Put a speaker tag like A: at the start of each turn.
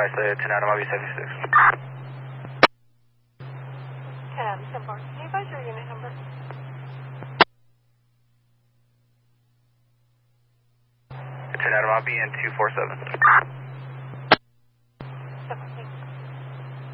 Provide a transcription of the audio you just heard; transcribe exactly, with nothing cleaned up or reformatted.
A: advise the ten Adam B seventy-six.
B: ten Adam ten four. Can you advise your unit number?
A: ten Adam, I'll be in two four seven.